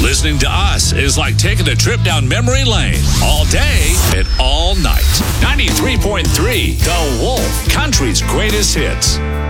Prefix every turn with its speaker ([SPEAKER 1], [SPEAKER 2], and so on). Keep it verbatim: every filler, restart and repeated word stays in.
[SPEAKER 1] Listening to us is like taking a trip down memory lane. All day and all night. ninety-three point three The Wolf, country's greatest hits.